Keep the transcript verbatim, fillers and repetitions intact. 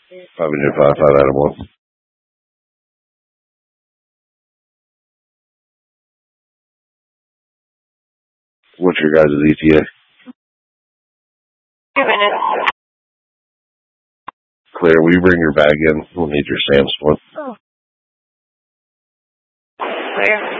Five minute five five Adam one. What's your guys' E T A? Two minutes. Clear. Will you bring your bag in? We'll need your Sam's one. Oh. Clear.